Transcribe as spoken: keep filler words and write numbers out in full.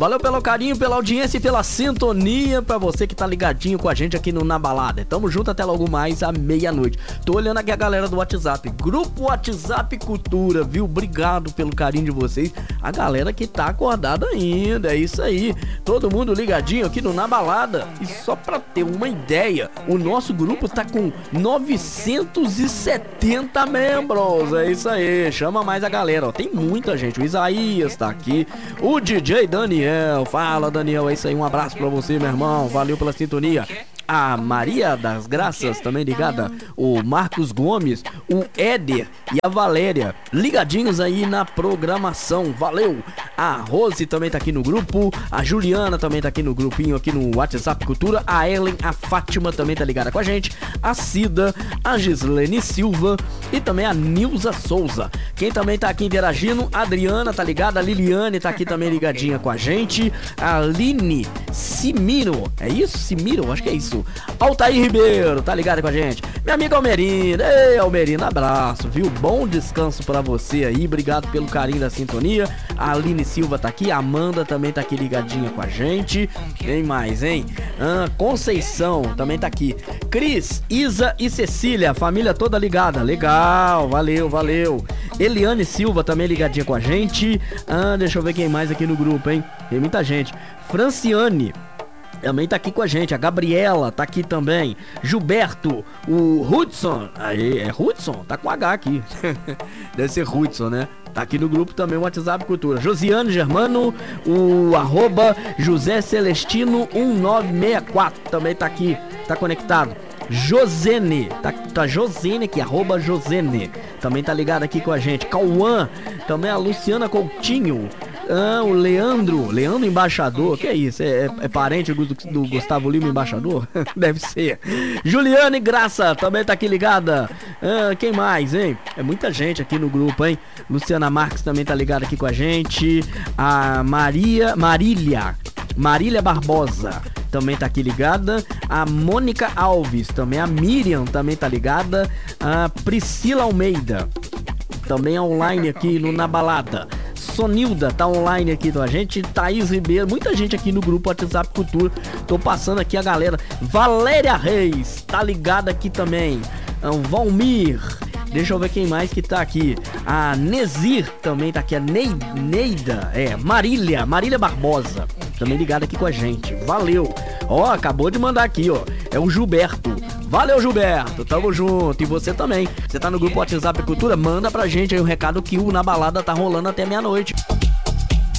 Valeu pelo carinho, pela audiência e pela sintonia pra você que tá ligadinho com a gente aqui no Na Balada. Tamo junto até logo mais à meia-noite. Tô olhando aqui a galera do WhatsApp, Grupo WhatsApp Cultura, viu? Obrigado pelo carinho de vocês. A galera que tá acordada ainda, é isso aí. Todo mundo ligadinho aqui no Na Balada. E só pra ter uma ideia, o nosso grupo tá com novecentos e setenta membros. É isso aí, chama mais a galera, ó. Tem muita gente, o Isaías tá aqui, o D J Daniel. Fala, Daniel, é isso aí, um abraço pra você, meu irmão. Valeu pela sintonia. A Maria das Graças também ligada, o Marcos Gomes, o Éder e a Valéria ligadinhos aí na programação, valeu. A Rose também tá aqui no grupo, a Juliana também tá aqui no grupinho, aqui no WhatsApp Cultura, a Ellen, a Fátima também tá ligada com a gente, a Cida, a Gislene Silva e também a Nilza Souza. Quem também tá aqui interagindo, a Adriana tá ligada, a Liliane tá aqui também ligadinha com a gente, a Aline Simiro, é isso? Simiro? Acho que é isso. Altair Ribeiro, tá ligado com a gente? Minha amiga Almerina, ei Almerina, abraço, viu? Bom descanso pra você aí, obrigado pelo carinho da sintonia. A Aline Silva tá aqui, a Amanda também tá aqui ligadinha com a gente. Quem mais, hein? Ah, Conceição também tá aqui. Cris, Isa e Cecília, família toda ligada, legal, valeu, valeu. Eliane Silva também ligadinha com a gente. Ah, deixa eu ver quem mais aqui no grupo, hein? Tem muita gente. Franciane também tá aqui com a gente, a Gabriela tá aqui também, Gilberto, o Hudson, aí, é Hudson? Tá com H aqui, deve ser Hudson, né? Tá aqui no grupo também o WhatsApp Cultura. Josiane Germano, o arroba José Celestino um nove seis quatro também tá aqui, tá conectado. Josene, tá, tá Josene aqui, arroba Josene, também tá ligado aqui com a gente. Cauã, também a Luciana Coutinho. Ah, o Leandro, Leandro Embaixador, que é isso? É, é, é parente do, do Gustavo Lima Embaixador? Deve ser. Juliane Graça também tá aqui ligada. Ah, quem mais, hein? É muita gente aqui no grupo, hein? Luciana Marques também tá ligada aqui com a gente. A Maria, Marília, Marília Barbosa também tá aqui ligada. A Mônica Alves, também a Miriam também tá ligada. A Priscila Almeida também online aqui no Na Balada. Sonilda tá online aqui com a gente, Thaís Ribeiro, muita gente aqui no grupo WhatsApp Cultura. Tô passando aqui a galera. Valéria Reis tá ligada aqui também. Um, Valmir, deixa eu ver quem mais que tá aqui. A Nezir também tá aqui, a Ney, Neida, é, Marília, Marília Barbosa também ligada aqui com a gente. Valeu. Ó, acabou de mandar aqui, ó. É o Gilberto. Valeu, Gilberto, tamo junto. E você também. Você tá no grupo WhatsApp Cultura? Manda pra gente aí um recado que o Na Balada tá rolando até meia-noite.